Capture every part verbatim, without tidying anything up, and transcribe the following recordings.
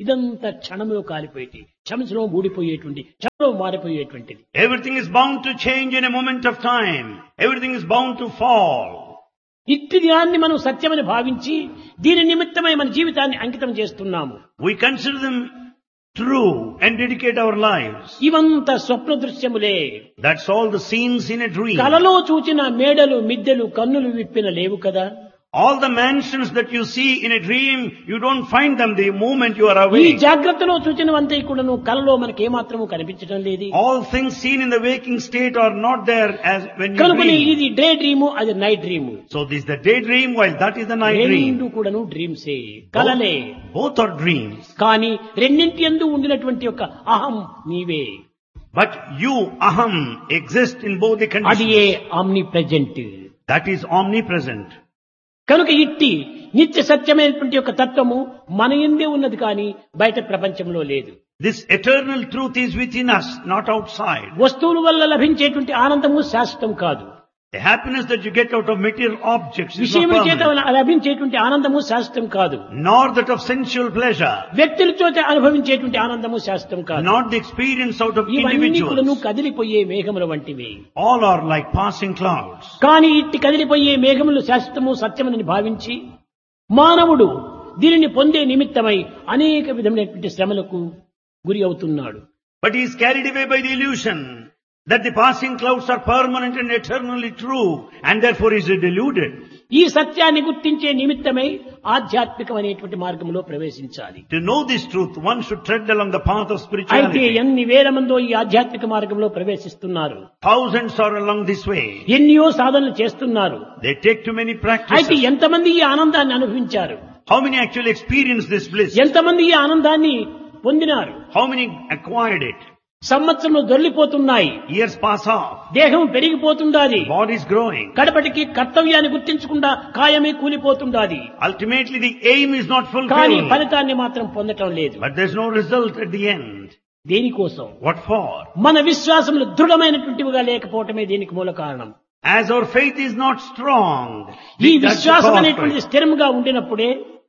ఇదంతా క్షణంలో కాలిపోయేటి, క్షణంలో ఊడిపోయేటువంటి, క్షణంలో మారిపోయేటువంటిది. Everything is bound to change in a moment of time. Everything is bound to fall. ఇట్టి దాన్ని మనం సత్యమని భావించి దీని నిమిత్తమై మన జీవితాన్ని అంకితం చేస్తున్నాము. We consider them true and dedicate our lives. ఇవంతా స్వప్న దృశ్యములే. That's all the scenes in a dream. కలలో చూచిన మేడలు మిద్దెలు కన్నులు విప్పిన లేవు కదా. All the mansions that you see in a dream, you don't find them the moment you are ఈ awake. జాగ్రత్తలో చూచినవంతా కూడాను కలలో మనకి ఏమాత్రము కనిపించడం లేదు. All things seen in the waking state are not there as when you కనుకని dream. ఇది డే డ్రీము, అది night dream. So this is the daydream while that is the night dream. రెండు కూడాను డ్రీమ్సే, కలలే. Both are dreams. కానీ రెండింటి యందు ఉండినటువంటి ఒక అహం నీవే. But you, aham, exist in both the అది ఏ conditions. Omni present. That is omnipresent. కనుక ఇట్టి నిత్య సత్యమైనటువంటి యొక్క తత్వము మన యందే ఉన్నది కానీ బయట ప్రపంచంలో లేదు. This eternal truth is within us, not outside. వస్తువుల వల్ల లభించేటువంటి ఆనందము శాశ్వతం కాదు. The happiness that you get out of material objects is not విషయముల చేత permanent, లభించేటువంటి ఆనందము శాశ్వతం కాదు. nor that of sensual pleasure, వ్యక్తుల చేత అనుభవించేటువంటి ఆనందము శాశ్వతం కాదు. not the experience out of ఇవన్నీ కూడాను individuals. కదిలిపోయే మేఘముల వంటివి. All are like passing clouds. కానీ ఇట్టి కదిలిపోయే మేఘములు శాశ్వతము సత్యమని భావించి మానవుడు దీనిని పొందే నిమిత్తమై అనేక విధమైనటువంటి శ్రమలకు గురి అవుతున్నాడు. But he is carried away by the illusion that the passing clouds are permanent and eternally true, and therefore he is deluded. ఈ సత్యాన్ని గుర్తించే నిమిత్తమై ఆధ్యాత్మికమైనటువంటి మార్గంలో ప్రవేశించాలి. To know this truth, one should tread along the path of అయితే spirituality. ఎన్ని వేల మందో ఈ ఆధ్యాత్మిక మార్గంలో ప్రవేశిస్తున్నారు. Thousands are along this way. ఎన్నో సాధనలు చేస్తున్నారు. They take too many అయితే practices. ఎంతమంది ఈ ఆనందాన్ని అనుభవించారు? How many actually experience this bliss? ఎంతమంది ఈ ఆనందాన్ని పొందినారు? How many acquired it? సంవత్సరంలో దొర్లిపోతున్నాయి, Years pass off. దేహం పెరిగిపోతుండాది, Body is growing. కడపటికి కర్తవ్యాన్ని గుర్తించకుండా కాయమే కూలిపోతుండాది. Ultimately the aim is not కానీ fulfilled. ఫలితాన్ని మాత్రం పొందటం లేదు. But there's no result at the end. దేనికోసం? What for? మన విశ్వాసములు దృఢమైనటువంటివిగా లేకపోవటమే దీనికి మూల కారణం. As our faith is not strong, ఈ that's the విశ్వాసం cause for అనేటువంటిది it. స్థిరంగా ఉండినప్పుడే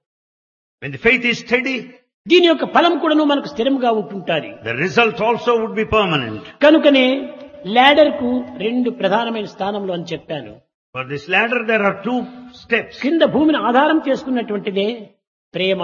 When the faith is steady, దీని యొక్క ఫలం కూడాను మనకు స్థిరంగా ఉంటుంటాది. the result also would be permanent. కనుకనే లాడర్ కు రెండు ప్రధానమైన స్థానములు అని చెప్పాను. For this ladder there are two steps. కింద భూమిని ఆధారం చేసుకున్నటువంటిదే ప్రేమ,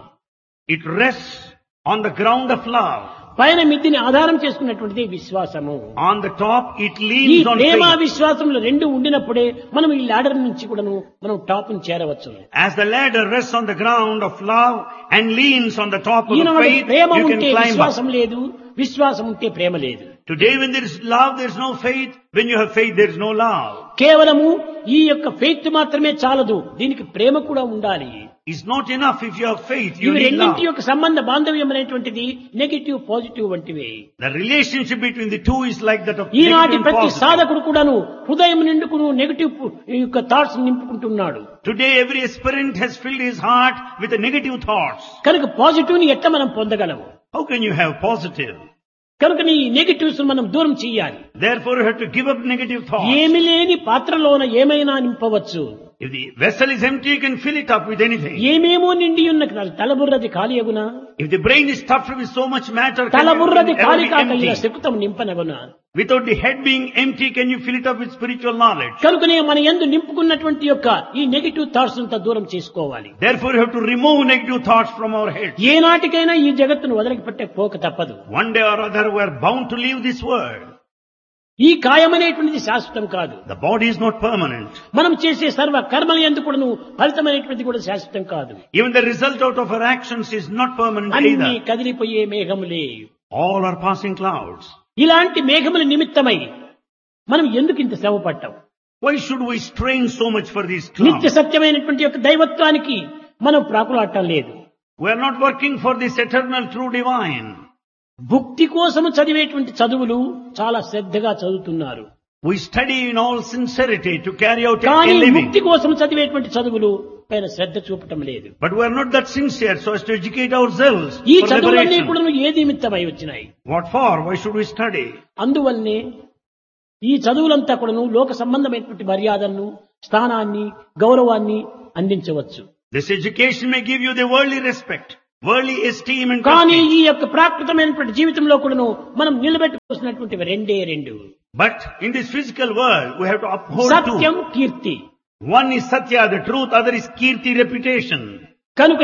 It rests on the ground of love. పైన మిద్దిని ఆధారం చేసుకున్నటువంటిదే విశ్వాసము. On the top it ఈ leans on ప్రేమ faith. విశ్వాసములు రెండు ఉండినప్పుడే మనం ఈ లాడర్ నుంచి కూడాను మనం టాప్ ను చేరవచ్చు. As the ladder rests on the ground of love and leans on the top of the Eenadu faith, Prema you can ఉంటే climb up. విశ్వాసం లేదు, విశ్వాసం ఉంటే ప్రేమ లేదు. Today when there is love, there is no faith. When you have faith, there is no love. కేవలము ఈ యొక్క faith మాత్రమే చాలదు, దీనికి ప్రేమ కూడా ఉండాలి. It's not enough if you have faith, you ఇవి need రెండింటి love. యొక్క సంబంధ బాంధవ్యం అనేటువంటిది నెగటివ్ పాజిటివ్ వంటివి. The relationship between the two is like that of ఈనాటి negative and ప్రతి positive. సాధకుడు కూడాను హృదయం నిండుకును నెగటివ్ యొక్క thoughts నింపుకుంటున్నాడు. Today every aspirant has filled his heart with the negative thoughts. కనుక పాజిటివ్ ని ఎట్లా మనం పొందగలము? How can you have positive? కనుక నీ నెగటివ్స్ మనం దూరం చేయాలి. Therefore you have to give up negative thoughts. ఏమి లేని పాత్రలోన ఏమైనా నింపవచ్చు. If the vessel is empty, you can fill it up with anything. ఏమేమో నిండి ఉన్న తలబుర్రది ఖాళీ అగునా? If the brain is stuffed with so much matter, can తలబుర్రది it ever ఖాళీ be కాక ఇలా empty? శకుతం నింపనగునా? Without the head being empty, can you fill it up with spiritual knowledge? కనుకనే మన యందు నింపుకున్నటువంటి యొక్క ఈ నెగటివ్ థాట్స్ అంతా దూరం చేసుకోవాలి. Therefore you have to remove negative thoughts from our heads. ఏనాటికైనా ఈ జగత్తును వదిలిపెట్టే పోక తప్పదు. One day or other we are bound to leave this world. ఈ కాయమనేటువంటిది శాశ్వతం కాదు. The body is not permanent. మనం చేసే సర్వ కర్మల యందు కూడాను ఫలితమైనటువంటిది కూడా శాశ్వతం కాదు. Even the result out of our actions is not permanent అన్ని either. కదిలిపోయే మేఘములే. All are passing clouds. ఇలాంటి మేఘముల నిమిత్తమై మనం ఎందుకు ఇంత శ్రమ పడ్డాం? Why should we strain so much for these నిత్య clouds? సత్యమైనటువంటి యొక్క దైవత్వానికి మనం ప్రాకులాడటం లేదు. We are not working for this eternal true divine. భుక్తి కోసము చదివేటువంటి చదువులు చాలా శ్రద్ధగా చదువుతున్నారు. We study in all sincerity to carry out a కానీ living. ముక్తి కోసం చదివేటువంటి చదువులు పైన శ్రద్ధ చూపటం లేదు. But we are not that sincere so as to educate ourselves ఈ for చదువులన్నీ liberation. కూడా ఏ నిమిత్తమై వచ్చినాయి? What for? Why should we study? అందువల్లనే ఈ చదువులంతా కూడాను లోక సంబంధమైనటువంటి మర్యాదలను, స్థానాన్ని, గౌరవాన్ని అందించవచ్చు. This education may give you the worldly respect, worldly esteem and కానీ prestige. ఈ యొక్క ప్రాకృతమైనటువంటి జీవితంలో కూడాను మనం నిలబెట్టుకోవాల్సినటువంటివి రెండే రెండు. But in this physical world, we have to uphold two. Satyam, Keerthi. One is Satya, the truth, other is Kirti, reputation. కనుక